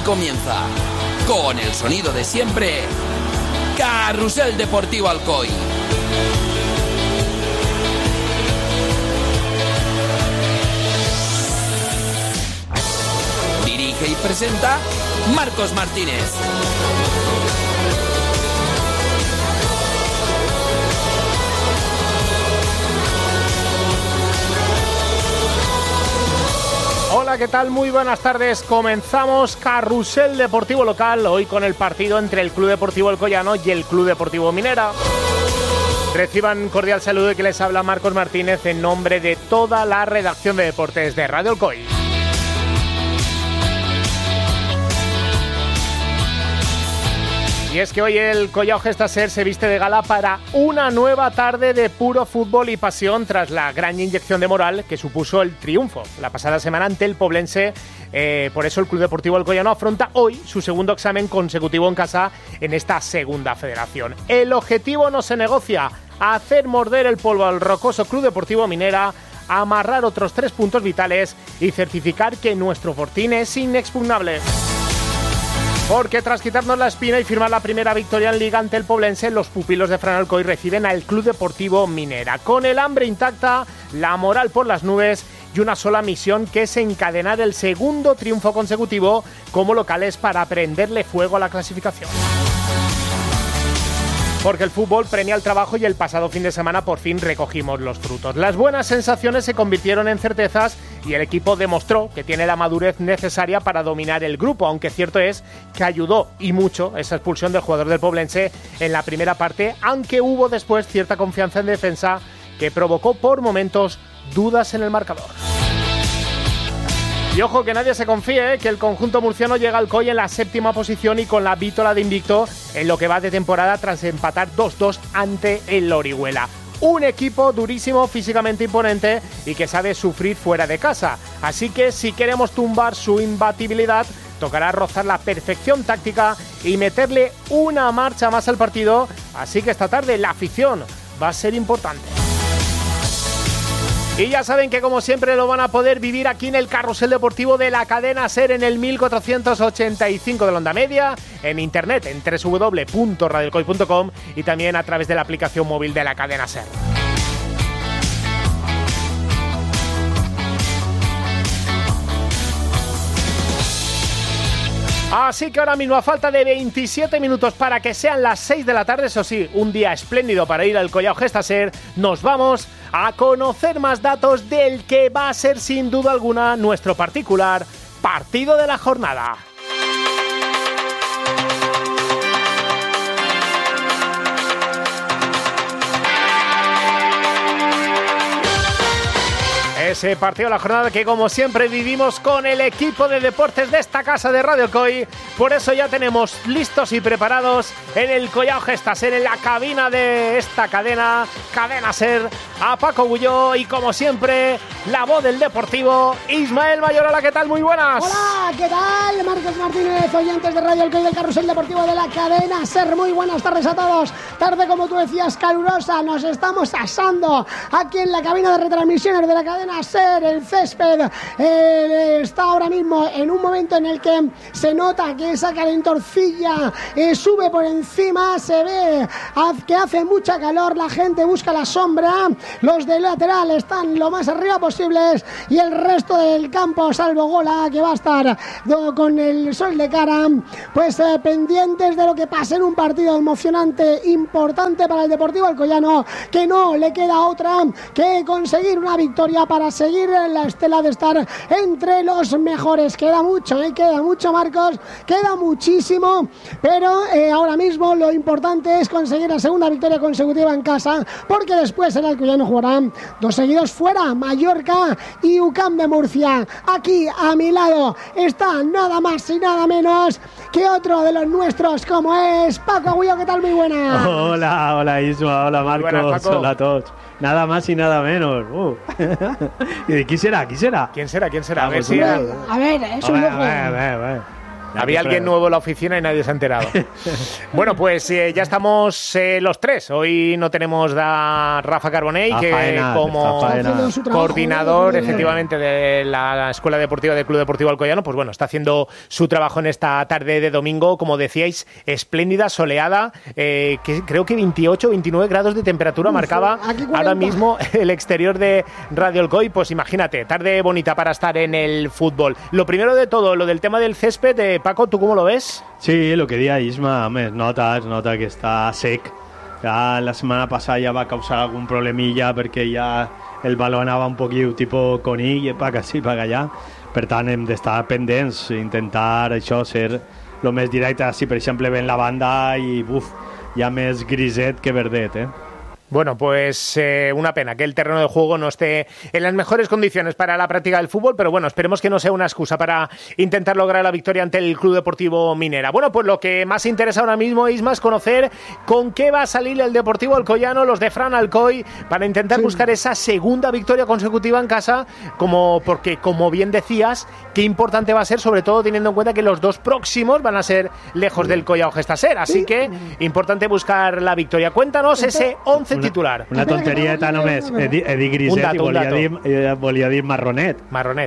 comienza, con el sonido de siempre, Carrusel Deportivo Alcoy. Dirige y presenta Marcos Martínez. Hola, ¿qué tal? Muy buenas tardes. Comenzamos Carrusel Deportivo Local, hoy con el partido entre el Club Deportivo Alcoyano y el Club Deportivo Minera. Reciban un cordial saludo y que les habla Marcos Martínez en nombre de toda la redacción de deportes de Radio Alcoy. Y es que hoy el Collao Gestaser se viste de gala para una nueva tarde de puro fútbol y pasión tras la gran inyección de moral que supuso el triunfo la pasada semana ante el Poblense. Por eso el Club Deportivo Alcoyano afronta hoy su segundo examen consecutivo en casa en esta segunda federación. El objetivo no se negocia: hacer morder el polvo al rocoso Club Deportivo Minera, amarrar otros 3 puntos vitales y certificar que nuestro fortín es inexpugnable. Porque tras quitarnos la espina y firmar la primera victoria en Liga ante el Poblense, los pupilos de Fran Alcoy reciben al Club Deportivo Minera, con el hambre intacta, la moral por las nubes y una sola misión, que es encadenar el segundo triunfo consecutivo como locales para prenderle fuego a la clasificación. Porque el fútbol premia el trabajo y el pasado fin de semana por fin recogimos los frutos. Las buenas sensaciones se convirtieron en certezas y el equipo demostró que tiene la madurez necesaria para dominar el grupo, aunque cierto es que ayudó y mucho esa expulsión del jugador del Poblense en la primera parte, aunque hubo después cierta confianza en defensa que provocó por momentos dudas en el marcador. Y ojo, que nadie se confíe, que el conjunto murciano llega al Alcoy en la 7ª posición y con la vítola de invicto en lo que va de temporada tras empatar 2-2 ante el Orihuela. Un equipo durísimo, físicamente imponente y que sabe sufrir fuera de casa. Así que si queremos tumbar su imbatibilidad, tocará rozar la perfección táctica y meterle una marcha más al partido. Así que esta tarde la afición va a ser importante. Y ya saben que como siempre lo van a poder vivir aquí en el Carrusel Deportivo de la cadena SER en el 1485 de la onda media, en internet en www.radioalcoy.com y también a través de la aplicación móvil de la cadena SER. Así que ahora mismo, a falta de 27 minutos para que sean las 6 de la tarde, eso sí, un día espléndido para ir al Collao Gestaser, nos vamos a conocer más datos del que va a ser sin duda alguna nuestro particular partido de la jornada. Ese partido de la jornada que como siempre vivimos con el equipo de deportes de esta casa de Radio Alcoy. Por eso ya tenemos listos y preparados en el Collao Gestaser, en la cabina de esta cadena SER, a Paco Bulló y como siempre la voz del deportivo, Ismael Mayor. Hola, ¿qué tal? Muy buenas. Hola, ¿qué tal? Marcos Martínez, oyentes de Radio Alcoy del Carrusel Deportivo de la cadena SER. Muy buenas tardes a todos. Tarde, como tú decías, calurosa. Nos estamos asando aquí en la cabina de retransmisiones de la cadena SER. El césped está ahora mismo en un momento en el que se nota que esa calentorcilla sube por encima, se ve que hace mucha calor, la gente busca la sombra, los de lateral están lo más arriba posibles y el resto del campo, salvo Gola, que va a estar con el sol de cara, pues pendientes de lo que pase en un partido emocionante, importante para el Deportivo Alcoyano, que no le queda otra que conseguir una victoria para seguir en la estela de estar entre los mejores. Queda mucho, Marcos, queda muchísimo, pero ahora mismo lo importante es conseguir la segunda victoria consecutiva en casa, porque después el Alcoyano jugará 2 seguidos fuera, Mallorca y UCAM de Murcia. Aquí a mi lado está nada más y nada menos que otro de los nuestros, como es Paco Agüillo. ¿Qué tal? Muy buena. Hola Isma, hola Marcos, buenas, hola a todos. Nada más y nada menos. ¿Y de quién será? ¿Quién será? A ver, es un lujo. A ver. Había alguien nuevo en la oficina y nadie se ha enterado. Bueno, pues ya estamos los tres. Hoy no tenemos a Rafa Carbonell, que como coordinador, efectivamente, de la Escuela Deportiva del Club Deportivo Alcoyano, pues bueno, está haciendo su trabajo en esta tarde de domingo, como decíais, espléndida, soleada, que creo que 28, 29 grados de temperatura marcaba ahora mismo el exterior de Radio Alcoy. Pues imagínate, tarde bonita para estar en el fútbol. Lo primero de todo, lo del tema del césped, Paco, ¿tú cómo lo ves? Sí, lo que decía Isma, es nota que està sec. Ja la setmana passada ja va causar algun problemilla perquè ja el baló anava un poquillo tipus conill, pa que sí, pa que allà. Per tant, hem d'estar pendents, intentar això ser el més directe. Si, per exemple, ven la banda i hi ha més griset que verdet, Bueno, pues una pena que el terreno de juego no esté en las mejores condiciones para la práctica del fútbol, pero bueno, esperemos que no sea una excusa para intentar lograr la victoria ante el Club Deportivo Minera. Bueno, pues lo que más interesa ahora mismo, Isma, es conocer con qué va a salir el Deportivo Alcoyano, los de Fran Alcoy, para intentar buscar esa segunda victoria consecutiva en casa, porque, como bien decías, qué importante va a ser, sobre todo teniendo en cuenta que los dos próximos van a ser lejos del Collao Gestaser, así que importante buscar la victoria. Cuéntanos ese 11 titular. Una tonterieta només. He dit griset i volia dir marronet. Marronet.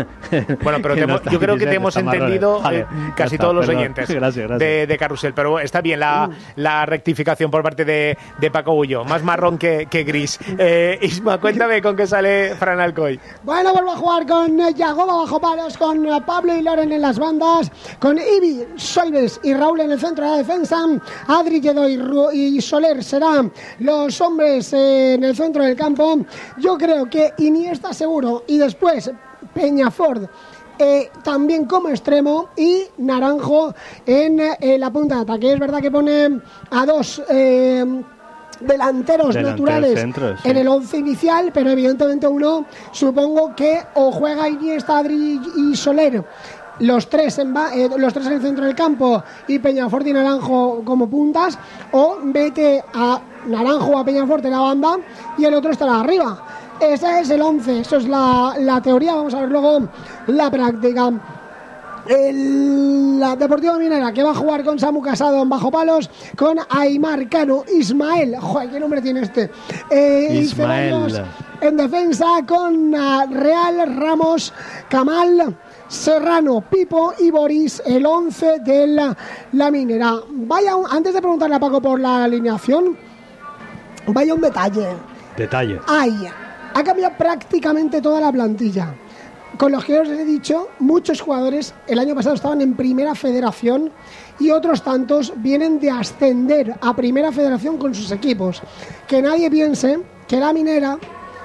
Bueno, pero yo creo que te hemos entendido casi todos los oyentes de Carrusel, pero está bien la rectificación por parte de Paco Bullo. Más marrón que gris. Isma, cuéntame con qué sale Fran Alcoy. Bueno, vuelvo a jugar con Yagoba bajo palos, con Pablo y Loren en las bandas, con Ibi, Solves y Raúl en el centro de la defensa. Adri, Lledó y Soler serán los hombres en el centro del campo. Yo creo que Iniesta seguro, y después Peñafort también como extremo, y Naranjo en la punta de ataque. Es verdad que pone a dos delanteros naturales centros, sí, en el 11 inicial, pero evidentemente uno, supongo que o juega Iniesta, Adri y Soler, los tres en el centro del campo, y Peñafort y Naranjo como puntas, o vete a Naranjo o a Peñafort en la banda y el otro estará arriba. Ese es el 11, eso es la teoría. Vamos a ver luego la práctica. La Deportivo Minera, que va a jugar con Samu Casado en bajo palos, con Aimar Cano, Ismael, joder, qué nombre tiene este, Ismael en defensa, con Real, Ramos, Kamal, Serrano, Pipo y Boris, el 11 de la Minera. Antes de preguntarle a Paco por la alineación, vaya un detalle. Ha cambiado prácticamente toda la plantilla. Con los que os he dicho, muchos jugadores el año pasado estaban en Primera Federación y otros tantos vienen de ascender a Primera Federación con sus equipos. Que nadie piense que la Minera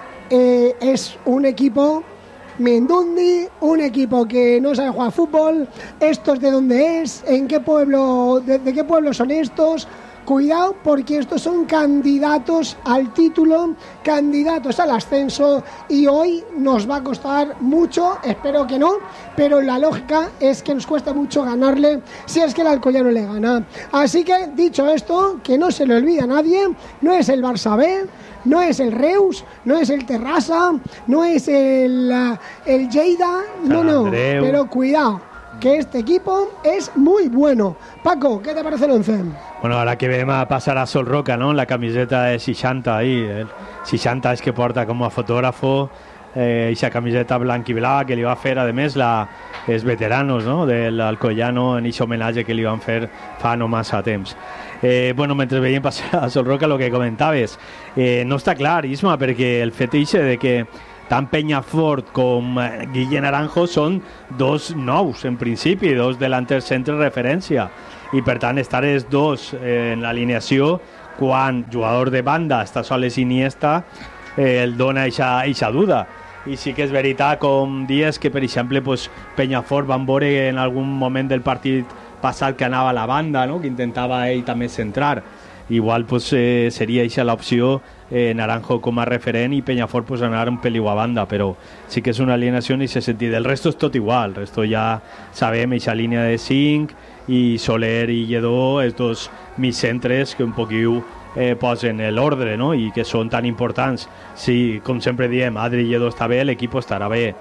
es un equipo Mendundi, un equipo que no sabe jugar fútbol. ¿Estos de dónde es? ¿En qué pueblo? ¿De qué pueblo son estos? Cuidado, porque estos son candidatos al título, candidatos al ascenso, y hoy nos va a costar mucho, espero que no, pero la lógica es que nos cuesta mucho ganarle si es que el Alcoyano le gana. Así que, dicho esto, que no se le olvide a nadie, no es el Barça B, no es el Reus, no es el Terrassa, no es el Lleida, no, pero cuidado, que este equipo es muy bueno. Paco, ¿qué te parece el 11? Bueno, ara que vam a passar a Sol Roca, no?, en la camiseta de 60 ahí, el 60 és que porta com a fotògrafo, esa camiseta blanc i blanc que li va fer, a més, els veteranos, no?, del Alcoyano, en aquest homenatge que li van fer fa no massa temps. Bueno, mentre veiem passar a Sol Roca, el que comentaves, no està clar, Isma, perquè el fet de que tant Peñafort com Guille Naranjo són dos nous, en principi, dos delanters centre referència, i per tant estar els dos en l'alineació quan jugador de banda està sols Iniesta el dona eixa duda. I sí que és veritat, com dies, que per exemple Peñafort van veure en algun moment del partit passat que anava a la banda, no?, que intentava ell també centrar. Igual seria eixa l'opció, Naranjo com a referent i Peñafort anar un peliu a banda, però sí que és una alineació en aquest sentit. El resto és tot igual, el resto ja sabem, eixa línia de 5, i Soler i Lledó, els dos mitjcentres que un poquiu posen l'ordre, no?, i que són tan importants. Sí, com sempre diem, Adri i Lledó està bé, l'equip estarà bé.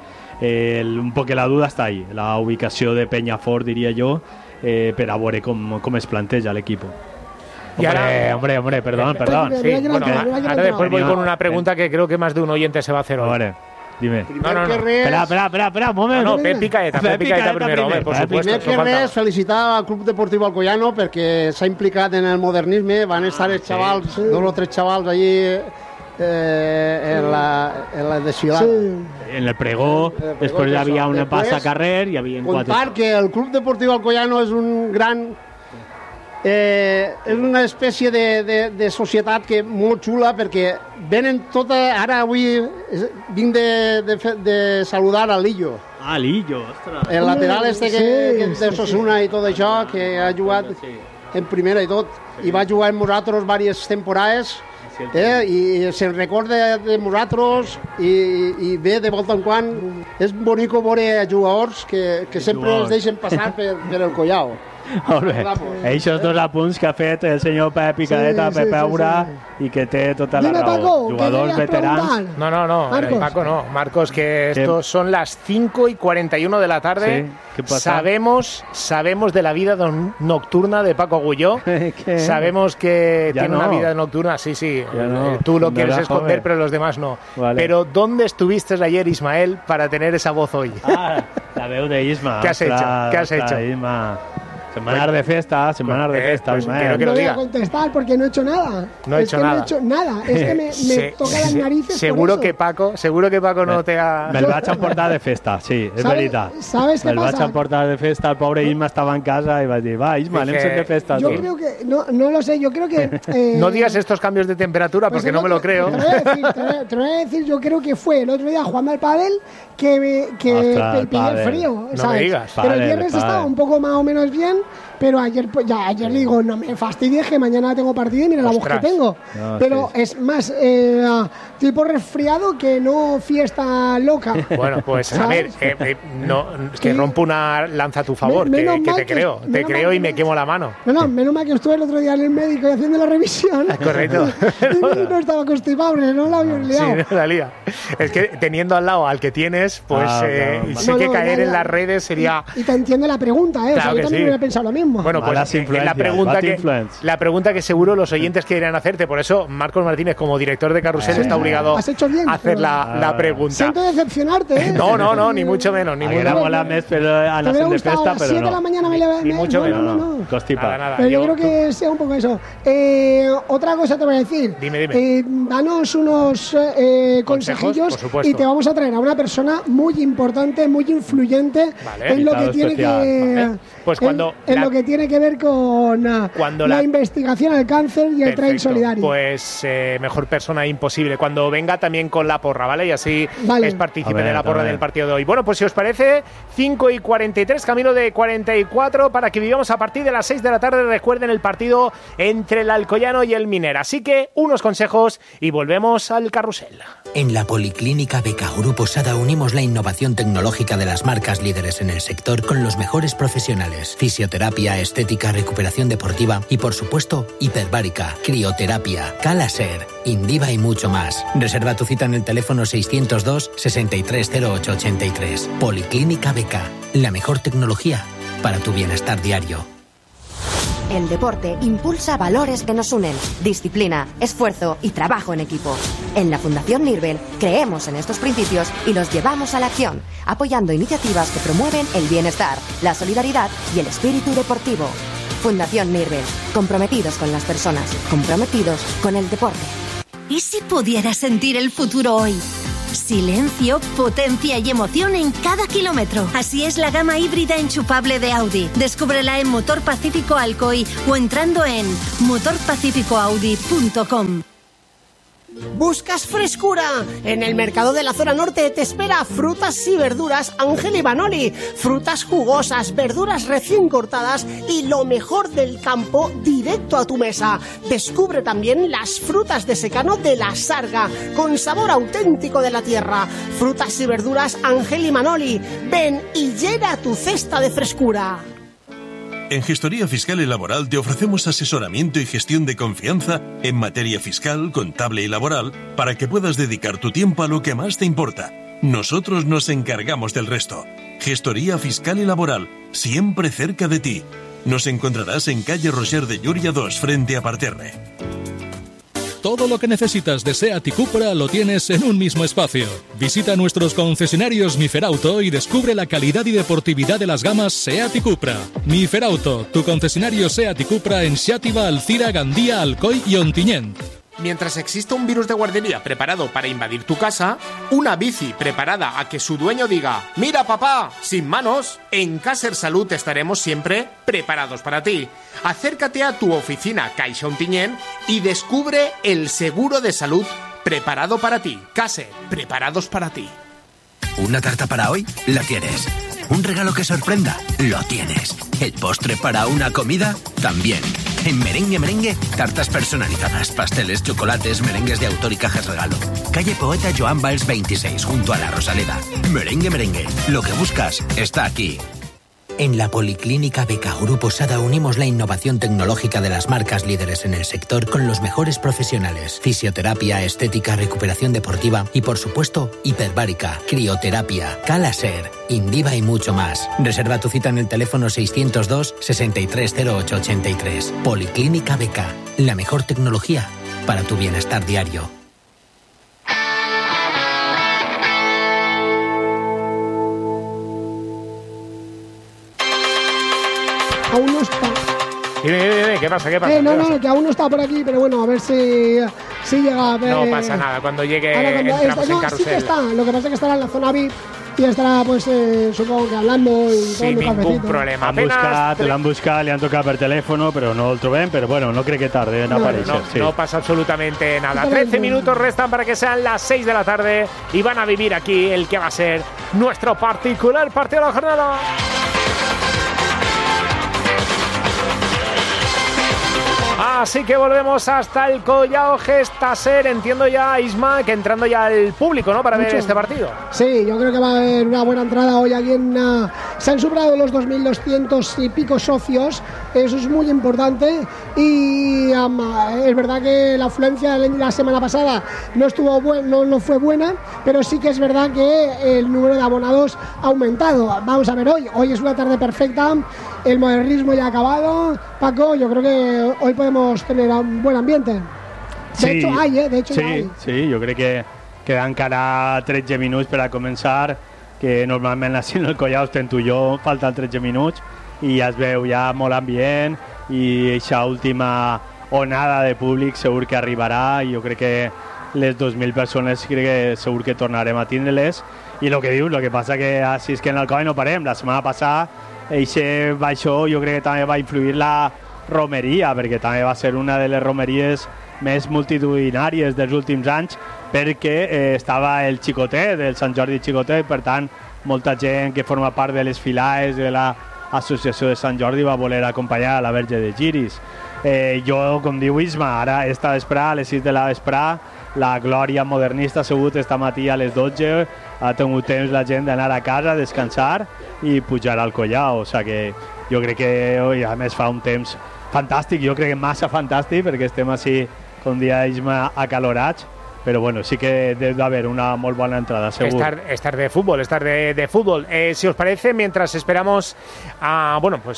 un poc la duda està ahí, la ubicació de Peñafort, diria jo, per a veure com es planteja l'equip. Hombre, perdón. Sí, bueno, ahora después voy con una pregunta que creo que más de un oyente se va a hacer hoy. Vale, dime. No. Espera, un moment. No, Pep Picaeta primero, home, por supuesto. Primer que res, felicitar al Club Deportiu Alcoyano perquè s'ha implicat en el modernisme. Van estar els xavals, 2 o 3 xavals allí en la desfilada. Sí. En el pregó, després hi havia una passa a carrer, hi havia 4. Contar que el Club Deportiu Alcoyano és un gran... és una espècie de societat que molt xula perquè venen tota... Ara avui vinc de saludar a Lillo. Ah, Lillo, ostres. El lateral que de Sosuna i tot això, que ha jugat en primera i tot, i va jugar amb nosaltres diverses temporades, i se'n recorda de nosaltres, i bé, de volta en quan és bonic veure jugadors que sempre els deixen passar per el Collao. Molt bé. Aquests 2 apunts que ha fet el senyor Pep Picaeta, Pep Aura, i que té tota la raó. Paco, jugadors veterans. No, Marcos. Paco no. Marcos, que estos son las 5:41 de la tarde. Sí. ¿Qué pasa? Sabemos de la vida nocturna de Paco Agulló. Sabemos que tiene una vida nocturna, sí. No. Tú lo quieres esconder, pero los demás no. Vale. Pero ¿dónde estuviste ayer, Ismael, para tener esa voz hoy? La veu de Isma. ¿Qué has hecho? Isma. Semanas de festa, pues Ismael. No voy a contestar porque no he hecho nada. No he hecho nada. Es que me toca las narices. Seguro que Paco no te ha... Me'l vaig emportar de festa, sí, és veritat. ¿Sabes qué pasa? Me'l vaig emportar de festa, el pobre Isma estaba en casa y vaig dir, va, Isma, anem de festa. Yo creo que, no lo sé, yo creo que... No digas estos cambios de temperatura porque no me lo creo. Te lo voy a decir, yo creo que fue el otro día jugando al pádel que me pillé el frío, ¿sabes? No me digas. Pero el viernes estaba un poco más o menos bien, pero ayer le digo, no me fastidies que mañana tengo partido y mira la voz que tengo. No, pero es más tipo resfriado que no fiesta loca. Bueno, pues a ver, que rompo una lanza a tu favor, que te creo y me quemo la mano. No, menos mal que estuve el otro día en el médico y haciendo la revisión. Correcto. Y no estaba constipable, no la había liado. Sí, no la lía. Es que teniendo al lado al que tienes, pues sé que caer en las redes sería... Y te entiendo la pregunta, Claro, o sea, yo que también sí. hubiera pensado lo mismo. Bueno, pues la pregunta que seguro los oyentes quieren hacerte, por eso Marcos Martínez, como director de Carrusel, está obligado a hacer la pregunta. Siento decepcionarte, ¿eh? No, ni mucho menos. Ni mucho menos. La mes, pero a la de festa, a las 7 de la mañana ni mucho menos. No. Constipa. Nada. Pero yo creo que sea un poco eso. Otra cosa te voy a decir. Dime. Danos unos consejillos, por supuesto. y te vamos a traer a una persona muy importante, muy influyente en lo que tiene que pues cuando en lo que tiene que ver con la investigación al cáncer y el trail solidario. Pues mejor persona imposible. Cuando venga también con la porra, ¿vale? Y así es partícipe de la porra del partido de hoy. Bueno, pues si os parece, 5:43, camino de 44, para que vivamos a partir de las 6 de la tarde. Recuerden el partido entre el Alcoyano y el Miner. Así que unos consejos y volvemos al carrusel. En la Policlínica Beca Grupo Sada unimos la innovación tecnológica de las marcas líderes en el sector con los mejores profesionales. Fisioterapia, estética, recuperación deportiva y, por supuesto, hiperbárica, crioterapia, Calaser, Indiva y mucho más. Reserva tu cita en el teléfono 602 630883. Policlínica Beca, la mejor tecnología para tu bienestar diario. El deporte impulsa valores que nos unen: disciplina, esfuerzo y trabajo en equipo. En la Fundación Nirvel creemos en estos principios y los llevamos a la acción, apoyando iniciativas que promueven el bienestar, la solidaridad y el espíritu deportivo. Fundación Nirvel, comprometidos con las personas, comprometidos con el deporte. ¿Y si pudieras sentir el futuro hoy? Silencio, potencia y emoción en cada kilómetro. Así es la gama híbrida enchufable de Audi. Descúbrela en Motor Pacífico Alcoy o entrando en motorpacificoaudi.com. ¿Buscas frescura? En el mercado de la zona norte te espera Frutas y Verduras Ángel y Manoli. Frutas jugosas, verduras recién cortadas y lo mejor del campo directo a tu mesa. Descubre también las frutas de secano de la Sarga, con sabor auténtico de la tierra. Frutas y Verduras Ángel y Manoli. Ven y llena tu cesta de frescura. En Gestoría Fiscal y Laboral te ofrecemos asesoramiento y gestión de confianza en materia fiscal, contable y laboral para que puedas dedicar tu tiempo a lo que más te importa. Nosotros nos encargamos del resto. Gestoría fiscal y laboral, siempre cerca de ti. Nos encontrarás en calle Roger de Llúria 2, frente a Parterre. Todo lo que necesitas de SEAT y Cupra lo tienes en un mismo espacio. Visita nuestros concesionarios Miferauto y descubre la calidad y deportividad de las gamas SEAT y Cupra. Miferauto, tu concesionario SEAT y Cupra en Xàtiva, Alcira, Gandía, Alcoi y Ontinyent. Mientras exista un virus de guardería preparado para invadir tu casa, una bici preparada a que su dueño diga «Mira papá, sin manos», en Caser Salud estaremos siempre preparados para ti. Acércate a tu oficina Caixa Ontinyent y descubre el seguro de salud preparado para ti. Caser, preparados para ti. ¿Una tarta para hoy? La tienes. ¿Un regalo que sorprenda? Lo tienes. ¿El postre para una comida? También. En Merengue, tartas personalizadas, pasteles, chocolates, merengues de autor y cajas regalo. Calle Poeta Joan Valls 26, junto a la Rosaleda. Merengue, lo que buscas está aquí. En la Policlínica Beca Grupo Sada unimos la innovación tecnológica de las marcas líderes en el sector con los mejores profesionales. Fisioterapia, estética, recuperación deportiva y, por supuesto, hiperbárica, crioterapia, Calaser, Indiva y mucho más. Reserva tu cita en el teléfono 602 630883. Policlínica Beca, la mejor tecnología para tu bienestar diario. Aún no está. Dime, ¿qué pasa? No, que aún no está por aquí, pero bueno, a ver si llega a ver. No pasa nada, cuando llegue entramos en Carrusel. Sí que está, lo que pasa es que estará en la zona VIP y estará, pues, supongo que hablando y sin ningún problema. L'han buscat, li han tocat per telèfon, però no el trobem, però bueno, no crec que tarde en aparèixer. No pasa absolutamente nada. 13 minutos restan para que sean las 6 de la tarde y van a vivir aquí el que va a ser nuestro particular partido de la jornada. Así que volvemos hasta el Collao Gestaser. Entiendo ya, Isma, que entrando ya el público, ¿no? Para ver este partido. Sí, yo creo que va a haber una buena entrada hoy aquí se han superado los 2.200 y pico socios. Eso es muy importante. Y es verdad que la afluencia de la semana pasada no fue buena, pero sí que es verdad que el número de abonados ha aumentado. Vamos a ver hoy. Hoy es una tarde perfecta. El modernismo ya ha acabado. Paco, yo creo que hoy podemos tener un buen ambiente. De hecho hay. Sí, jo crec que queden encara 13 minuts per a començar, que normalment així en el Collao estem tu i jo, falten 13 minuts i ja es veu ja molt ambient i aquesta última onada de públic segur que arribarà i jo crec que les 2.000 persones crec que segur que tornarem a tindre-les i el que dius, el que passa que així és que en el Collao no parem. La setmana passada això jo crec que també va influir la romeria, perquè també va ser una de les romeries més multitudinàries dels últims anys, perquè estava el Xicotet, el Sant Jordi Xicotet, per tant molta gent que forma part de les filades de l'associació de Sant Jordi va voler acompanyar a la Verge de Giris. Jo, com diu Isma, ara esta vesprà, a les 6 de la vesprà, la glòria modernista ha sigut esta matí a les 12, ha tingut temps la gent d'anar a casa, descansar i pujar al Collao, o sigui que jo crec que a més fa un temps fantàstic, jo crec que massa fantàstic perquè estem així, com dia Isma, acalorats, pero bueno, sí que debe haber una muy buena entrada, seguro. Estar de fútbol, si os parece, mientras esperamos a,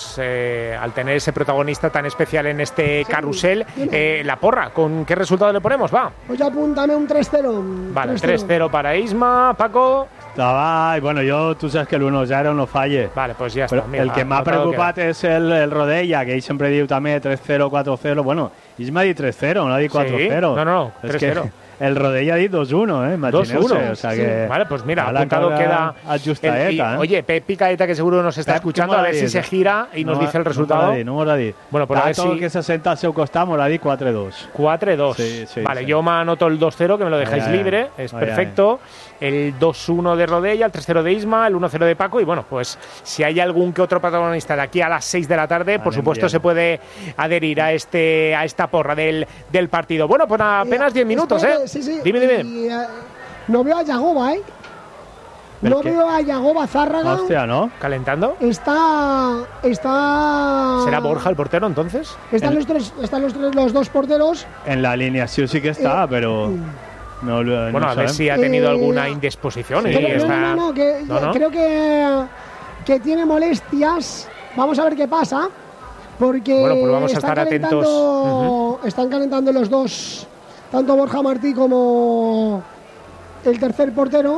al tener ese protagonista tan especial en este carrusel, la porra, ¿con qué resultado le ponemos? Va. Pues apúntame un 3-0. Vale, 3-0 para Isma, Paco. Bueno, tú sabes que el 1-0 no falle. Vale, pues ya está. Mira, el que m'ha preocupat és el Rodella, que ell sempre diu també 3-0, 4-0. Bueno, Isma ha dit 3-0, no ha dit 4-0. Sí? No, 3-0. El Rodella ha dit 2-1, imagineu-se. O sea que vale, pues mira, apuntado queda. Oye, Pep Picaeta, que seguro nos está escuchando, a ver si se gira y nos dice el resultado. No m'ho ha dit. Bueno, pues a ver si... que se senta al seu costat m'ho ha dit 4-2. 4-2. Sí, vale, yo me anoto el 2-0, que me lo dejáis libre. Es perfecto. El 2-1 de Rodella, el 3-0 de Isma, el 1-0 de Paco. Y bueno, pues si hay algún que otro protagonista de aquí a las 6 de la tarde, por supuesto se puede adherir a esta porra del partido. Bueno, pues apenas 10 minutos, Sí. Dime. Y, no veo a Yagoba, No veo a Yagoba Zárraga. Hostia, ¿no? ¿Calentando? Está... ¿Será Borja el portero, entonces? Están los dos porteros. En la alineación sí que está, pero... No, bueno, a ver si ha tenido alguna indisposición. Sí, creo que tiene molestias. Vamos a ver qué pasa, porque bueno, pues vamos a estar atentos. Están calentando los dos, tanto Borja Martí como el tercer portero.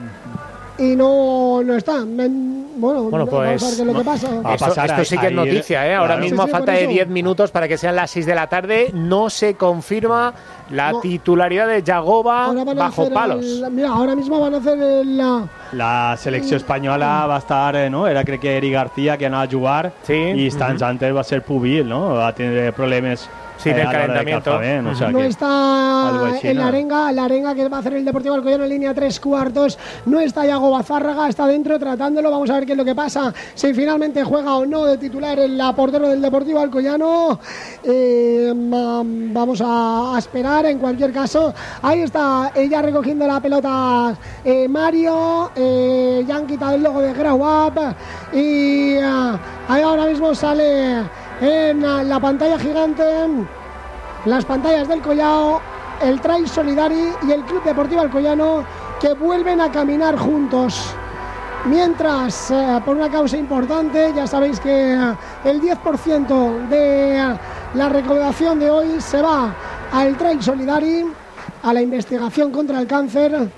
Y no está. Bueno, pues vamos a ver qué es lo que pasa. Esto sí que es noticia, ¿eh? Ahora mismo a falta de 10 minutos para que sean las 6 de la tarde. No se confirma la titularidad de Yagoba bajo palos. Ahora mismo van a hacer la selecció espanyola va a estar, ¿no? Era crec que Eri García que anava a jugar i instants antes va ser Pubil, ¿no? Va tener problemes del calentamiento. O sea, no está en la arenga que va a hacer el Deportivo Alcoyano en línea 3/4. No está Iago Bazárraga, está dentro tratándolo. Vamos a ver qué es lo que pasa, si finalmente juega o no de titular el portero del Deportivo Alcoyano. Vamos a esperar. En cualquier caso, ahí está ella recogiendo la pelota Mario. Ya han quitado el logo de Grow Up y ahí ahora mismo sale en la pantalla gigante, las pantallas del Collao, el Trail Solidari y el Club Deportivo Alcoyano, que vuelven a caminar juntos. Mientras, por una causa importante, ya sabéis que el 10% de la recaudación de hoy se va al Trail Solidari, a la investigación contra el cáncer,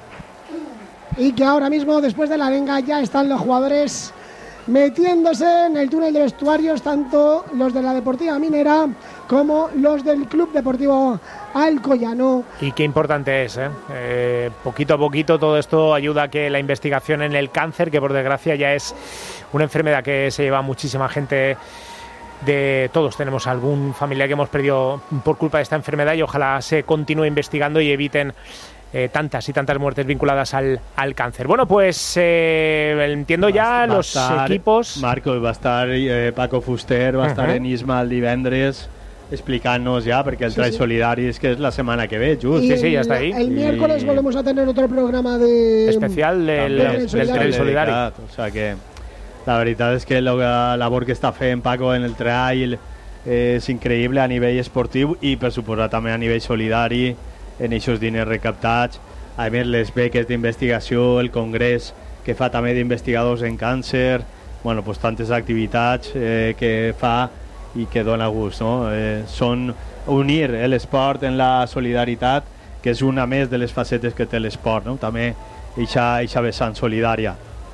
y que ahora mismo, después de la arenga, ya están los jugadores metiéndose en el túnel de vestuarios, tanto los de la Deportiva Minera como los del Club Deportivo Alcoyano. Y qué importante es, poquito a poquito todo esto ayuda a que la investigación en el cáncer, que por desgracia ya es una enfermedad que se lleva muchísima gente, todos tenemos algún familiar que hemos perdido por culpa de esta enfermedad, y ojalá se continúe investigando y eviten tantas y tantas muertes vinculadas al cáncer. Bueno, pues entiendo ya los equipos. Marco, va a estar Paco Fuster, va a estar en Isma el divendres explicant-nos ja, perquè el Trail Solidari és que és la setmana que ve, just. Sí, ya está ahí. El miércoles volvemos a tener otro programa especial del Trail Solidari. O sea que la veritat és que la labor que està fent Paco en el Trail és increïble a nivell esportiu i per suposar també a nivell solidari en aquests diners recaptats. A més, les beques d'investigació, el congrés que fa també d'investigadors en càncer, bueno, pues tantes activitats que fa i que dona gust, no? Són unir l'esport en la solidaritat, que és una més de les facetes que té l'esport, no? També eixa vessant solidària.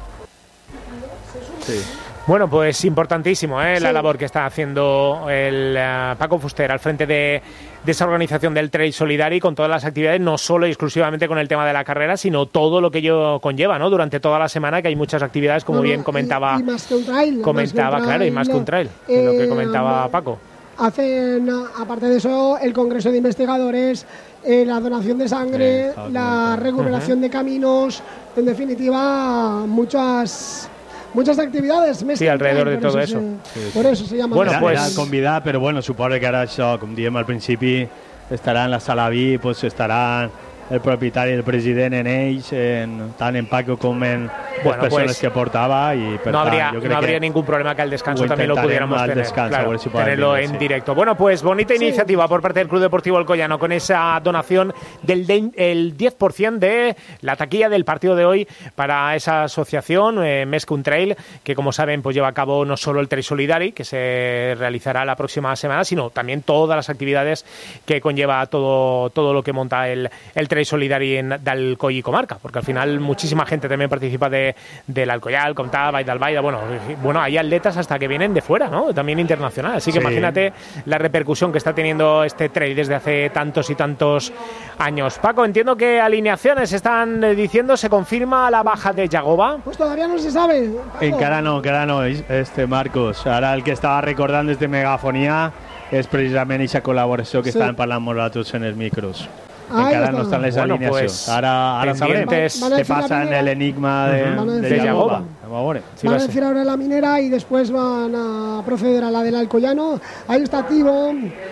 Sí. Bueno, pues importantísimo la labor que está haciendo el Paco Fuster al frente de esa organización del Trail Solidari, con todas las actividades, no solo y exclusivamente con el tema de la carrera, sino todo lo que ello conlleva, ¿no? Durante toda la semana, que hay muchas actividades, como bien comentaba. Y más que un trail. Claro, y más que un trail, que lo que comentaba Paco. Hacen, aparte de eso, el Congreso de Investigadores, la donación de sangre, la recuperación de caminos, en definitiva, muchas actividades alrededor de todo eso. Por eso se llama. Bueno, pues era convidat, però bueno, suposo que ara això, com diem al principi, estarà en la sala VIP, pues estarà el propietari i el president en ells, tant en Paco com en las personas que portaba, y no habría ningún problema que al descanso también lo pudiéramos tener, claro, tenerlo en directo. Bueno, pues bonita iniciativa por parte del Club Deportivo Alcoyano, con esa donación del 10% de la taquilla del partido de hoy para esa asociación Més que un Trail, que como saben pues lleva a cabo no solo el Trail Solidari, que se realizará la próxima semana, sino también todas las actividades que conlleva todo lo que monta el Trail Solidari del Coll i Comarca, porque al final muchísima gente también participa del Alcoyal, Comtà, Vall d'Albaida, bueno, hay atletas hasta que vienen de fuera, ¿no? También internacional, así que imagínate la repercusión que está teniendo este trail desde hace tantos y tantos años. Paco, entiendo que alineaciones están diciendo, ¿se confirma la baja de Yagoba? Pues todavía no se sabe, Paco. Encara no, Marcos. Ara el que estava recordant des de Megafonia és precisament aquesta col·laboració que estaven parlant nosaltres en els micros. Encara no estan les alineacions. Pues, ara sabrem què passa en l'enigma de Yagoba. Van a decir ahora la Minera y después van a proceder a la del Alcoyano. Ahí está activo.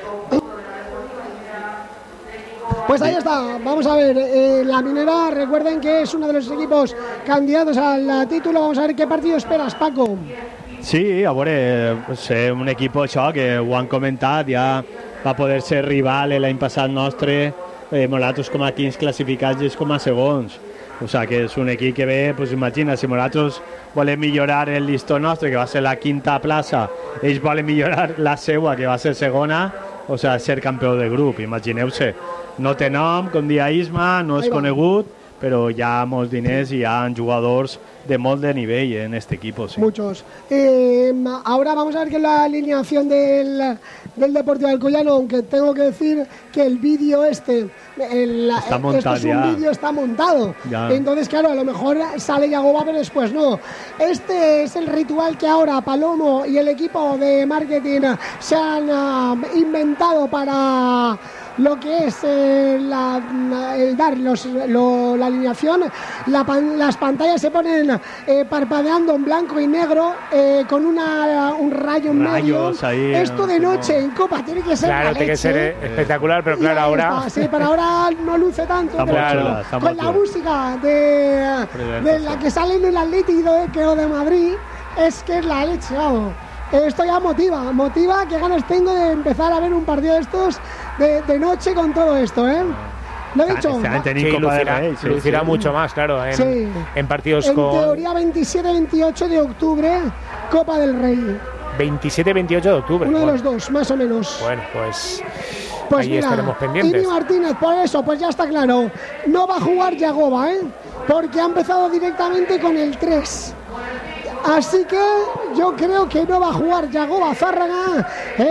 Pues ahí está, vamos a ver, la Minera, recuerden que es uno de los equipos candidatos al título. Vamos a ver qué partido esperas, Paco. Sí, a veure, un equip això que ho han comentat, ja va poder ser rival l'any passat nostre Nosaltres com a 15 classificats és com a segons. O sigui que és un equip que ve, pues imagina, si nosaltres volem millorar el llistó nostre, que va ser la 5a plaça, ells volen millorar la seua, que va ser segona, o sigui, ser campió de grup, imagineu-se. No té nom, com dia Isma, no és conegut, pero ya molts diners y ya han jugadores de molt de nivel en este equipo. Sí. Muchos. Ahora vamos a ver que la alineación del Deportivo Alcoyano, aunque tengo que decir que el vídeo este, está montado, esto es un vídeo, está montado. Ya. Entonces, claro, a lo mejor sale Yagoba, pero después no. Este es el ritual que ahora Palomo y el equipo de marketing se han inventado para lo que es el dar la alineación. Las pantallas se ponen parpadeando en blanco y negro con un rayo en medio. Ahí, esto de noche en Copa tiene que ser claro, tiene que ser espectacular, pero claro, ahora sí, pero ahora no luce tanto, claro, con la música de la que sale en el Atlético de Madrid, es que es la leche, vamos. Esto ya motiva, que ganas tengo de empezar a ver un partido de estos de noche con todo esto, ¿eh? ¿Lo he dicho? Sí, lucirá mucho más, claro, en partidos en teoría 27-28 de octubre, Copa del Rey. 27-28 de octubre. Uno de los dos, más o menos. Bueno, pues ahí mira, estaremos pendientes. Ini Martínez, por eso, pues ya está claro. No va a jugar Yagoba, porque ha empezado directamente con el 3. Así que yo creo que no va a jugar Yagoba Zárraga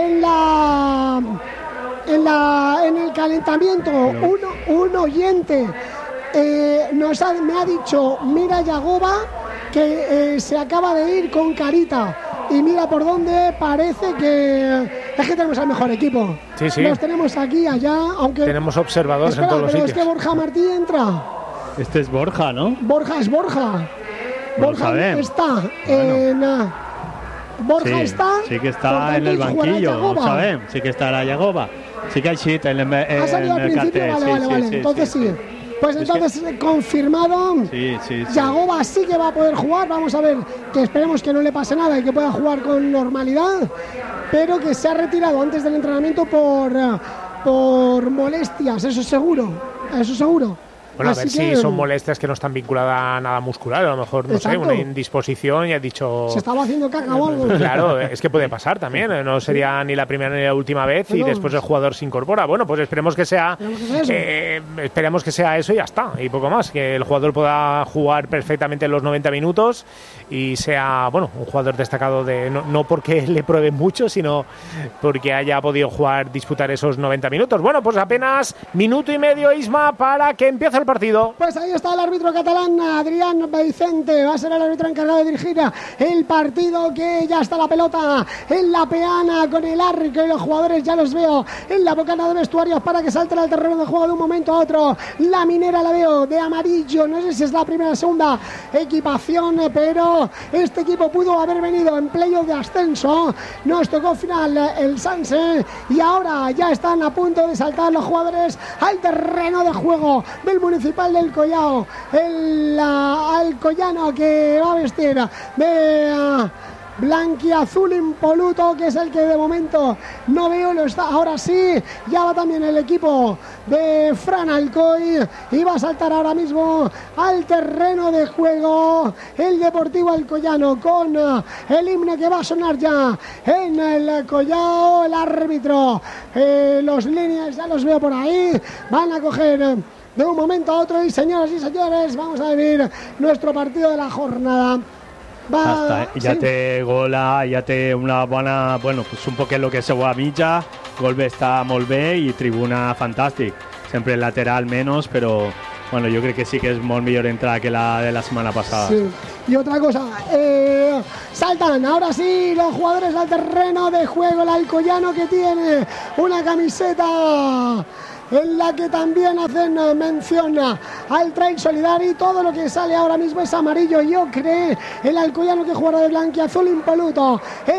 en el calentamiento. Un oyente me ha dicho, mira Yagoba, que se acaba de ir con carita. Y mira por dónde parece que es que tenemos al mejor equipo. Sí. Los tenemos aquí, allá, aunque tenemos observadores en todos los sitios. Es que Borja Martí entra. Este es Borja, ¿no? Borja es Borja. Borja está Borja sí que está en el banquillo, ¿saben? Sí que estará Yagoba. Sí que hay shit en ha salido al principio, vale. Entonces sí. Pues entonces confirmado. Sí. Yagoba sí que va a poder jugar. Vamos a ver, que esperemos que no le pase nada y que pueda jugar con normalidad. Pero que se ha retirado antes del entrenamiento por molestias, eso seguro. Bueno, a ver si son molestias que no están vinculadas a nada muscular, a lo mejor, no sé, una indisposición y ha dicho... Se estaba haciendo caca o algo. Claro, es que puede pasar también, no sería ni la primera ni la última vez y después el jugador se incorpora. Bueno, pues esperemos que sea eso y ya está, y poco más, que el jugador pueda jugar perfectamente los 90 minutos y sea, bueno, un jugador destacado no porque le pruebe mucho, sino porque haya podido disputar esos 90 minutos. Bueno, pues apenas minuto y medio, Isma, para que empiece el partido. Pues ahí está el árbitro catalán, Adrián Vicente, va a ser el árbitro encargado de dirigir el partido, que ya está la pelota en la peana con el arco y los jugadores ya los veo en la bocana de vestuarios para que salten al terreno de juego de un momento a otro. La Minera la veo de amarillo, no sé si es la primera o segunda equipación, pero este equipo pudo haber venido en playoff de ascenso. Nos tocó final el Sanse y ahora ya están a punto de saltar los jugadores al terreno de juego del Municipal del Collao. El alcoyano que va a vestir de blanquiazul impoluto, que es el que de momento no veo, lo está, ahora sí, ya va también el equipo de Fran Alcoy y va a saltar ahora mismo al terreno de juego el Deportivo Alcoyano con el himno que va a sonar ya en el Collao. El árbitro, los líneas ya los veo por ahí, van a coger de un momento a otro y señoras y señores, vamos a vivir nuestro partido de la jornada. Ja té gola, ja té una bona... Bueno, pues un poquet el que seu a mitja, gol està molt bé i tribuna fantàstic. Sempre lateral menos, pero bueno, yo creo que sí que es molt millor entrada que la de la semana pasada. Sí. Y otra cosa, saltan ahora sí los jugadores al terreno de juego. El alcoyano, que tiene una camiseta en la que también hacen mención al Trail Solidari. Todo lo que sale ahora mismo es amarillo. Yo creo el alcoyano que jugará de blanquiazul impoluto.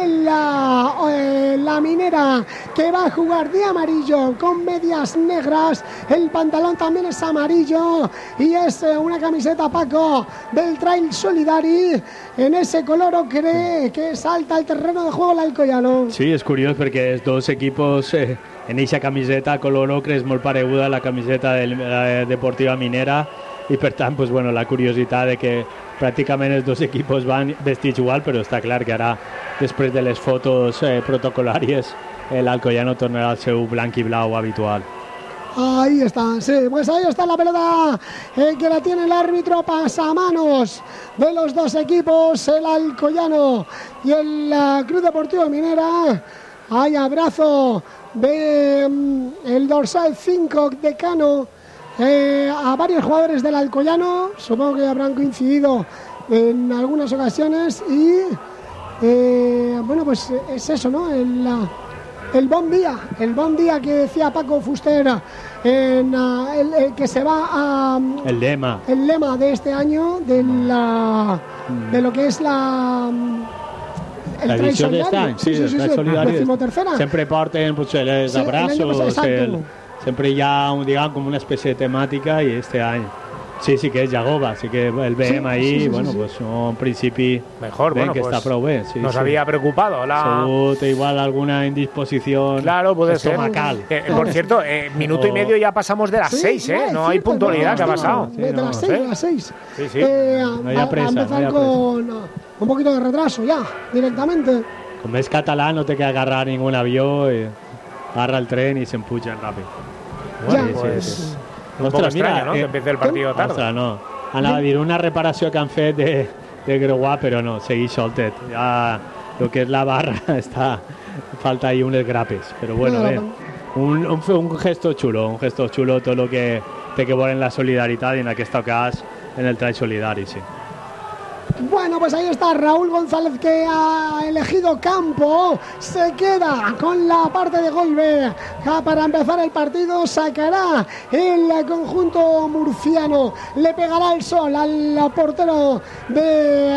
La Minera, que va a jugar de amarillo con medias negras. El pantalón también es amarillo y es una camiseta, Paco, del Trail Solidari. En ese color cree que salta al terreno de juego el alcoyano. Sí, és curiós perquè els dos equipos en eixa camiseta color ocre és molt pareguda a la camiseta de la Deportiva Minera, i per tant, pues, bueno, la curiositat de que pràcticament els dos equipos van vestits igual, però està clar que ara, després de les fotos protocolàries, l'Alcoyano tornarà al seu blanc i blau habitual. Ahí está, sí, pues ahí está la pelota que la tiene el árbitro, pasamanos de los dos equipos, el Alcoyano y el Club Deportivo Minera. Hay abrazo de el dorsal 5 de Cano a varios jugadores del Alcoyano, supongo que habrán coincidido en algunas ocasiones y bueno, pues es eso, ¿no? El bon día que decía Paco Fuster, que se va a... El lema de este año de lo que es la edició d'aquest any, sí, el Trail Solidari. Sempre porten potser els abraços, sempre hi ha com una espècie de temàtica, i este any sí que és Yagoba, sí que el veiem ahí, bueno, pues en principi mejor, bueno, que pues està prou bé. Nos había preocupado Segut igual alguna indisposición estomacal. Por cierto, minuto y medio ya pasamos de las 6, no hay puntualidad, ¿qué ha pasado? De las 6. Sí. No hi ha pressa. A empezar con un poquito de retraso ya, directamente. Com és català no té que agarrar ningún avió, agarra el tren i s'empuja ràpid. Ja, pues... Un poco extraño, ¿no? Que empiece el partido tarde. Ostres, no. Anava a dir una reparació que han fet de Creuà, però no, segueix soltet. Ja el que és la barra falta ahí unes grapes. Però bueno, bé, un gesto xulo, tot el que té que veure en la solidaritat, i en aquest cas en el Trail Solidari, sí. Bueno, pues ahí está Raúl González, que ha elegido campo, se queda con la parte de golpe para empezar el partido, sacará el conjunto murciano, le pegará el sol al portero de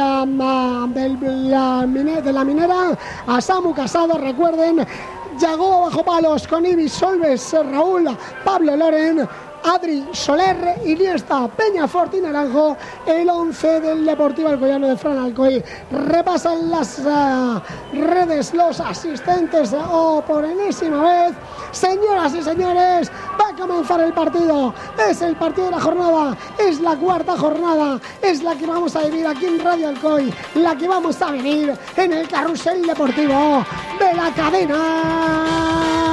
la Minera, a Samu Casado. Recuerden, Yagoba bajo palos con Ibis Solves, Raúl, Pablo Loren, Adri, Soler, Iniesta, Peñafort y Naranjo, el 11 del Deportivo Alcoyano de Fran Alcoy. Repasan las redes los asistentes por enésima vez. Señoras y señores, va a comenzar el partido. Es el partido de la jornada, es la cuarta jornada, es la que vamos a vivir aquí en Radio Alcoy, la que vamos a vivir en el carrusel deportivo de la cadena.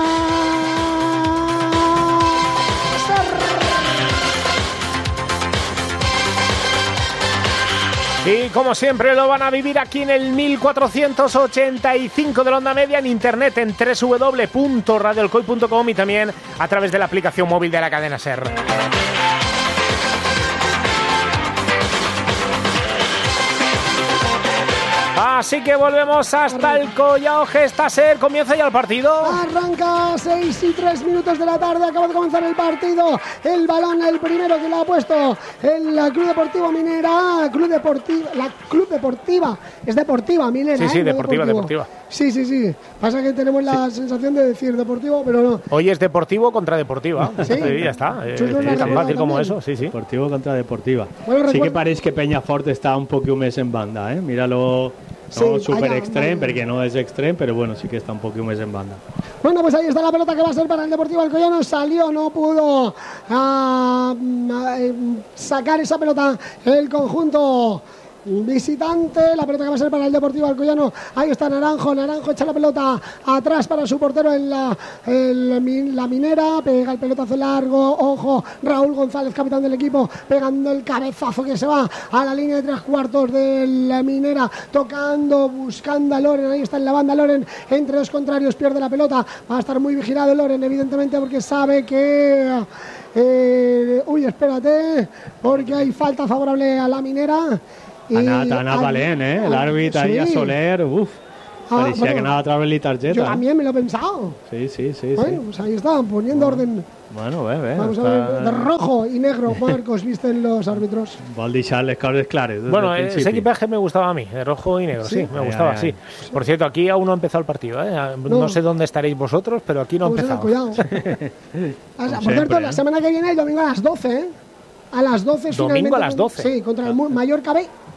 Y como siempre lo van a vivir aquí en el 1485 de la onda media, en internet en www.radioalcoy.com y también a través de la aplicación móvil de la cadena SER. Así que volvemos hasta el Collao Gesta SER. Comienza ya el partido. Arranca 6:03 de la tarde. Acaba de comenzar el partido. El balón, el primero que le ha puesto el Club Deportivo Minera. Club Deportiva. Es Deportiva Minera. Sí, Deportiva. Sí. Pasa que tenemos la sensación de decir deportivo, pero no. Hoy es Deportivo contra Deportiva. Sí, ya está. Es tan fácil como eso. Sí. Deportivo contra Deportiva. Bueno, sí que parece que Peñafort està un poc més en banda, Míralo. No super extrem, perquè no és extrem, però bueno, sí que està un poc més en banda. Bueno, pues ahí está la pelota que va a ser para el Deportivo Alcoyano. Salió, no pudo sacar esa pelota el conjunto visitante. La pelota que va a ser para el Deportivo Alcoyano. Ahí está Naranjo echa la pelota atrás para su portero en la Minera. Pega el pelotazo largo. Ojo, Raúl González, capitán del equipo, pegando el cabezazo que se va a la línea de 3/4 de la Minera, tocando, buscando a Loren. Ahí está en la banda Loren, entre dos contrarios, pierde la pelota. Va a estar muy vigilado Loren, evidentemente, porque sabe que espérate, porque hay falta favorable a la Minera. Anava valent, l'àrbit ahí a Soler, parecía que anava a treure-li targeta. Yo también me lo he pensado. Sí. Bueno, pues ahí están, poniendo orden. Bueno, bé. Vamos a ver, de rojo y negro, Marcos, visten los árbitros. Vol deixar les coses clares. Bueno, ese equipaje me gustaba a mí, de rojo y negro, sí me gustaba, sí. Por cierto, aquí aún no ha empezado el partido, No sé dónde estaréis vosotros, pero aquí no ha empezado. Cuidado. Por cierto, la semana que viene, el domingo a las 12, A las 12 finalmente. ¿Domingo a las 12? Sí, contra el Mallorca B.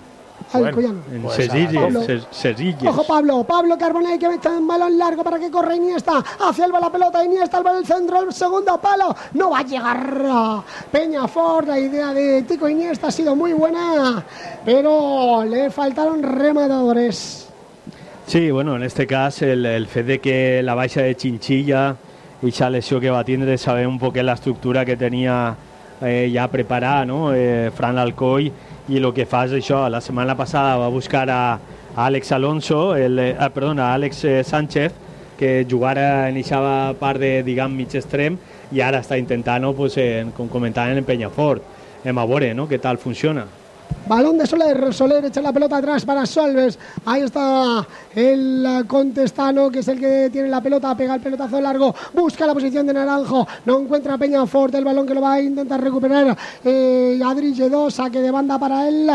Alcoyano. En Sevilla. Ojo Pablo Carbonell que mete un balón largo para que corre Iniesta, hacia el la pelota, Iniesta al centro, el segundo palo, no va a llegar Peñafort. La idea de Tico Iniesta ha sido muy buena, pero le faltaron rematadores. Sí, bueno, en este cas el fet de que la baixa de Chinchilla i la lesió que va tindre, saber un poquet l'estructura que tenia ja preparada, no? Fran Alcoy, i el que fa és això. La setmana passada va buscar a Àlex Alonso, a Àlex Sánchez, que jugara en aquesta part de, diguem, mig extrem, i ara està intentant, no? Pues, com comentaven en Peñafort. Hem a veure, no? Què tal funciona. Balón de Soler echa la pelota atrás para Solves. Ahí está el Contestano, que es el que tiene la pelota, pega el pelotazo largo, busca la posición de Naranjo, no encuentra a Peñafort, el balón que lo va a intentar recuperar Adri Lledó, saque de banda para él,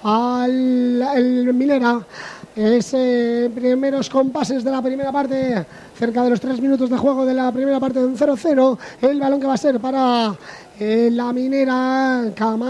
el Minera. Primeros compases de la primera parte, cerca de los 3 minutos de juego de la primera parte, de un 0-0. El balón que va a ser para la Minera.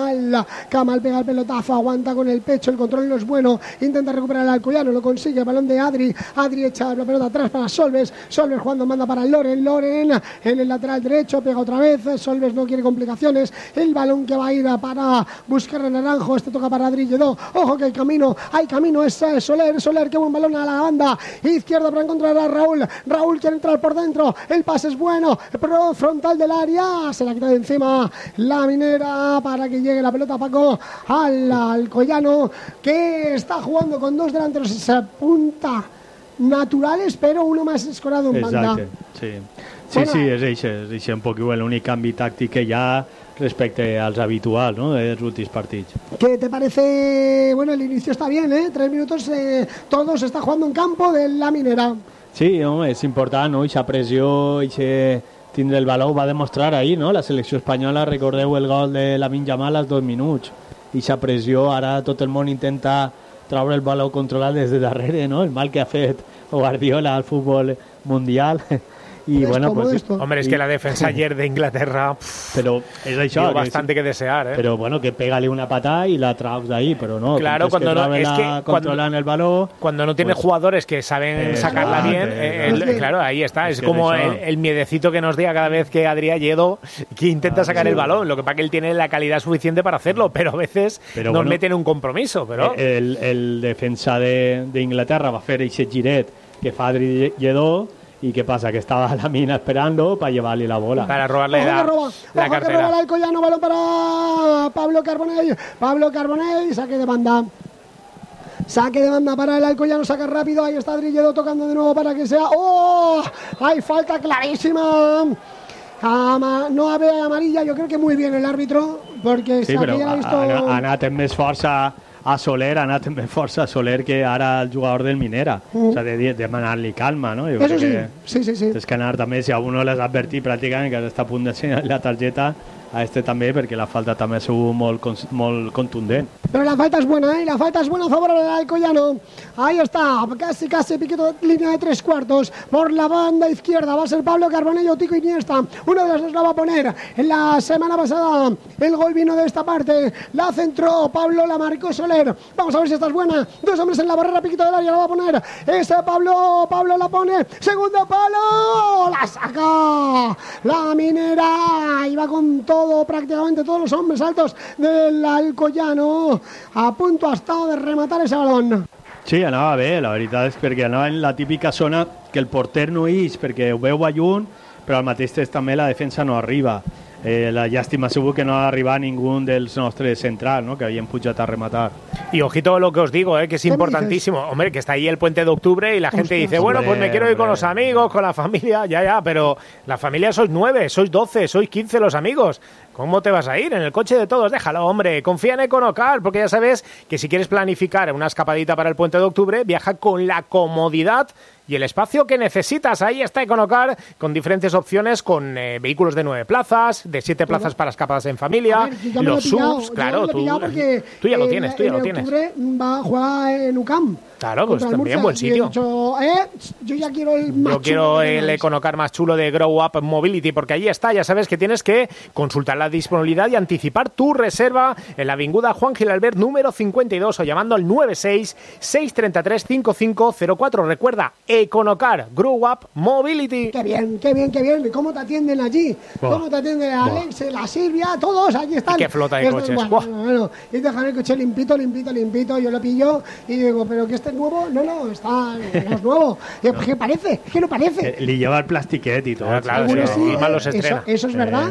Kamal pega el pelotazo, aguanta con el pecho, el control no es bueno, intenta recuperar al Alcoyano, lo consigue, el balón de Adri echa la pelota atrás para Solves jugando, manda para Loren en el lateral derecho, pega otra vez, Solves no quiere complicaciones, el balón que va a ir para buscar a Naranjo, toca para Adri Lledó, ojo que hay camino, es Soler, que buen balón a la banda izquierda para encontrar a Raúl quiere entrar por dentro, el pase es bueno, pero frontal del área, se la quita de encima la Minera para que llegue la pelota, Paco, al Alcoyano, que está jugando con 2 delanteros esa punta naturales, però uno más escorado en banda. Exacte, sí, és un poc l'únic canvi tàctic que hi ha respecte als habituals, ¿no?, dels últims partits. ¿Qué te parece? Bueno, el inicio está bien, 3 minutos, todo se está jugando en campo de la Minera. Sí, home, és important, no?, aquesta pressió, tindre el baló, va demostrar ahir, no?, la selecció espanyola, recordeu el gol de Lamine Yamal als 2 minuts, i aquesta pressió, ara tot el món intenta traure el baló controlat des de darrere, no?, el mal que ha fet Guardiola al futbol mundial. Y bueno, pues, hombre, es que la defensa ayer de Inglaterra pero es això, bastante que desear, pero bueno, que pégale una patada y la traus de ahí, pero no, claro, cuando no es que controlan el balón, cuando no tiene pues, jugadores que saben sacarla bien, claro, ahí está, es como el miedecito que nos diga cada vez que Adrià Lledó que intenta sacar el balón, lo que pasa que él tiene la calidad suficiente para hacerlo, pero a veces nos meten un compromiso, pero el defensa de Inglaterra va a hacer ese giret que fa Adrià Lledó. ¿Y qué pasa? Que estaba la mina esperando para llevarle la bola. Para robarle la cartera. Que roba el Alcoyano, balón para Pablo Carbonell, saque de banda. Saque de banda para el Alcoyano, saca rápido, ahí está Adri Lledó tocando de nuevo para que sea... ¡Oh! ¡Hay falta clarísima! No había amarilla, yo creo que muy bien el árbitro, porque sí, però ha anat amb més força a Soler, ha anat amb més força a Soler que ara el jugador del Minera. O sea, de demanar-li calma, no? Jo eso crec sí. És que anar també, si a uno les ha advertit pràcticament que està a punt de la targeta, a este també, perquè la falta també ha sigut molt contundent. Pero la falta es buena, la falta es buena a favor del Alcoyano. Ahí está, casi piquito, línea de 3 cuartos. Por la banda izquierda va a ser Pablo Carbonell o Tico Iniesta. Uno de los dos la va a poner. En la semana pasada el gol vino de esta parte. La centró Pablo, la marcó Soler. Vamos a ver si esta es buena. 2 hombres en la barrera, piquito del área, la va a poner. Ese Pablo la pone. Segundo palo, la saca la Minera. Y va con todo, prácticamente todos los hombres altos del Alcoyano. A punto ha estado de rematar ese balón. Sí, anava bé, la veritat és perquè anava en la típica zona que el porter no ix, perquè ho veu a lluny, però al mateix temps també la defensa no arriba. La llàstima segur que no ha arribat ningú dels nostres centrals, ¿no?, que havien pujat a rematar. Y ojito lo que os digo, que es importantísimo. Hombre, que está ahí el puente de octubre y la gente dice, bueno, pues me quiero ir con los amigos, con la familia, ya, pero la familia sois 9, sois 12, sois 15 los amigos. ¿Cómo te vas a ir? En el coche de todos, déjalo, hombre. Confía en Econocar, porque ya sabes que si quieres planificar una escapadita para el puente de octubre, viaja con la comodidad y el espacio que necesitas. Ahí está Econocar, con diferentes opciones, con vehículos de 9 plazas, de 7 plazas para escapadas en familia, los SUVs, claro, tú ya lo tienes, En octubre va a jugar en UCAM. Claro, pues también buen sitio. Dicho, yo ya quiero el más Yo quiero el Econocar más chulo de Grow Up Mobility, porque allí está, ya sabes que tienes que consultar la disponibilidad y anticipar tu reserva en la avinguda Juan Gil Albert número 52 o llamando al 96-633-5504. Recuerda, Econocar, Grow Up Mobility. Qué bien. ¿Cómo te atienden allí? ¿Cómo te atienden Alex, la Silvia? Todos allí están. Y qué flota de coches. Bueno, y dejan el coche limpito. Yo lo pillo y digo, ¿pero que este es nuevo? No, no es nuevo. ¿Qué parece? Es que no parece. Le lleva el plastiquet y todo. Claro, sí, y más los estrena. Eso es verdad.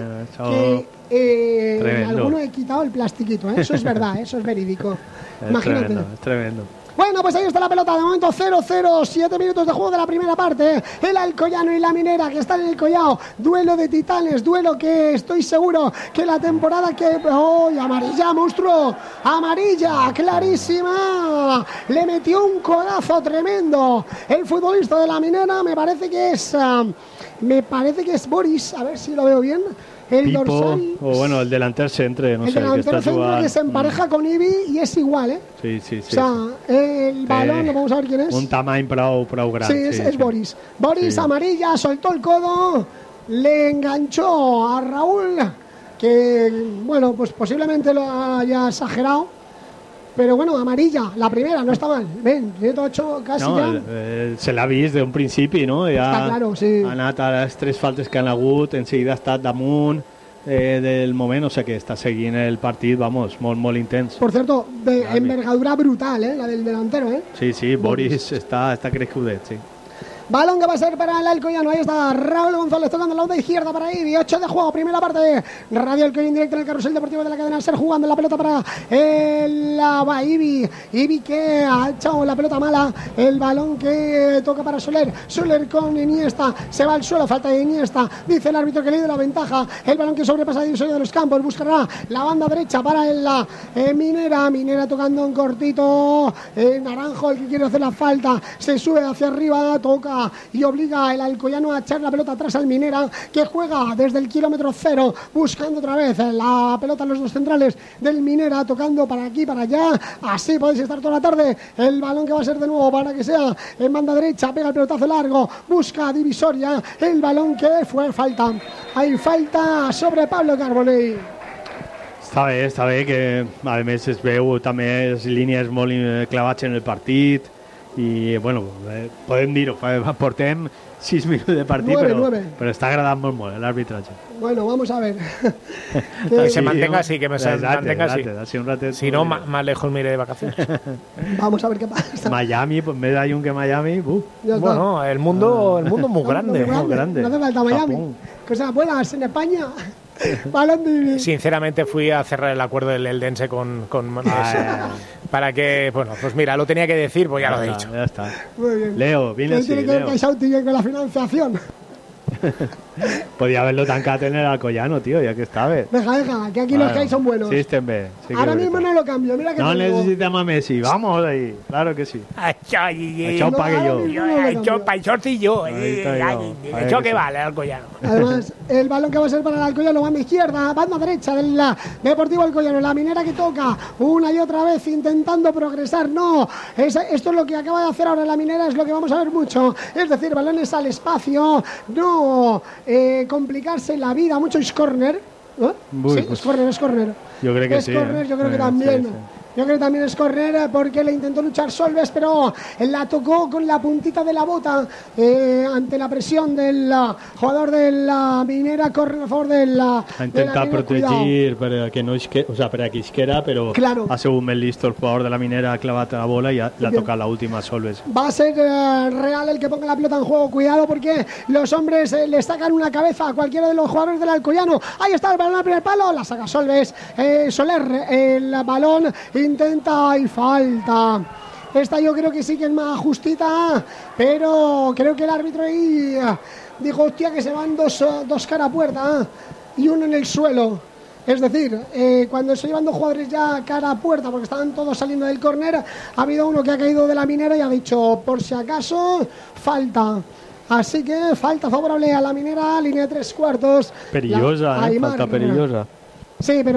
Alguno he quitado el plastiquito, eso es verdad, eso es verídico. Imagínate. Es tremendo. Bueno, pues ahí está la pelota, de momento 0-0, 7 minutos de juego de la primera parte. El Alcoyano y la Minera que están en el Collao. Duelo de titanes, duelo que estoy seguro que la temporada que... ¡Oh, amarilla, monstruo! ¡Amarilla, clarísima! Le metió un codazo tremendo el futbolista de la Minera, me parece que es Boris, a ver si lo veo bien. El Pipo, dorsal. O bueno, el delantero centre, no sé. El delantero centre que se empareja con Ibi y es igual, ¿eh? Sí. O sea, el balón, vamos a ver quién es. Un tamaño prou gran. Sí, es Boris. Boris, amarilla, soltó el codo, le enganchó a Raúl, que, bueno, pues posiblemente lo haya exagerado. Pero bueno, amarilla, la primera, no está mal. Ven, 8 casi ya. Se l'ha vist d'un principi, no? Ja està claro, sí. Ha anat a les 3 faltes que han hagut, en seguida ha estat damunt del moment, o sea que està seguint el partit, vamos, molt intens. Por cierto, de envergadura brutal, la del delantero, Sí, Boris està crescudet, sí. Balón que va a ser para el Alcoyano. Ahí está Raúl González tocando la onda izquierda para Ibi. 8 de juego, primera parte de Radio Alcoyano en directo en el carrusel deportivo de la cadena SER, jugando la pelota para Ibi. Ibi que ha echado la pelota mala. El balón que toca para Soler. Soler con Iniesta. Se va al suelo, falta de Iniesta. Dice el árbitro que le dio la ventaja. El balón que sobrepasa el divisorio de los campos. Buscará la banda derecha para la Minera. Minera tocando un cortito. Naranjo, el que quiere hacer la falta. Se sube hacia arriba, toca y obliga el Alcoyano a echar la pelota atrás al Minera, que juega desde el kilómetro 0, buscando otra vez la pelota en los dos centrales del Minera, tocando para aquí, para allá. Así podéis estar toda la tarde. El balón que va a ser de nuevo para que sea en banda derecha, pega el pelotazo largo, busca divisoria, el balón que fue falta. Hay falta sobre Pablo Carbonell. Està bé que a més es veu també les línies molt clavats en el partit i bueno, podem dir-ho, portem 6 minuts de partit, 9. Però està agradant molt l'arbitratge. Bueno, vamos a ver. Que se mantenga así, que se mantenga así. Un ratet, si no, más lejos me iré de vacaciones. Vamos a ver qué pasa. Miami, pues me da un que Miami. Bueno, el mundo es muy grande. Muy grande. No hace falta Miami. Japón. Cosas buenas en España. Sinceramente fui a cerrar el acuerdo del Eldense con para que, bueno, pues mira, lo tenía que decir, pues ya lo he dicho. Ya está. Muy bien. Leo, viene así, tiene que ver con la financiación. Podía haberlo tancat en el Alcoyano, tío, ya que estaba. Deja, que aquí los que hay son buenos. Sí, estén bien. Sí, ahora mismo no lo cambio, mira que no necesitamos a Messi, vamos ahí, claro que sí. Yo pague yo. Pa' el shortillo. Yo que vale, Alcoyano. Además, el balón que va a ser para el Alcoyano, banda izquierda, banda derecha del Deportivo Alcoyano. La Minera que toca una y otra vez intentando progresar. No, esto es lo que acaba de hacer ahora la Minera, es lo que vamos a ver mucho. Es decir, balones al espacio, no complicarse la vida mucho. Es córner, ¿no? Sí, pues, es córner. Yo creo que sí. Yo creo que también. Sí. Yo creo que también es córner porque le intentó luchar Solves, pero la tocó con la puntita de la bota ante la presión del jugador de la Minera. Córner a favor de la ha intentat protegir para que no isquera, o sea, para que isquera, pero claro, ha sido muy listo el jugador de la Minera, ha clavado la bola y la toca la última Solves. Va a ser real el que ponga la pelota en juego. Cuidado porque los hombres le sacan una cabeza a cualquiera de los jugadores del Alcoyano. Ahí está el balón al primer palo, la saca Solves. Soler, el balón intenta y falta. Esta yo creo que sí que es más justita, pero creo que el árbitro ahí dijo, hostia, que se van dos cara a puerta y uno en el suelo. Es decir, cuando estoy llevando jugadores ya cara a puerta, porque estaban todos saliendo del córner, ha habido uno que ha caído de la Minera y ha dicho, por si acaso, falta. Así que falta favorable a la Minera, línea de 3/4. Perillosa, falta perillosa. Sí, pero